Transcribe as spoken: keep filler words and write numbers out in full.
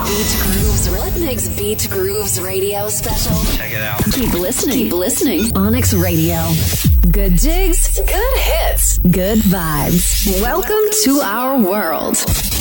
Beach Grooves. What makes Beach Grooves Radio special? Check it out. Keep listening. Keep listening. Onyx Radio. Good jigs, good hits, good vibes. Welcome to our world.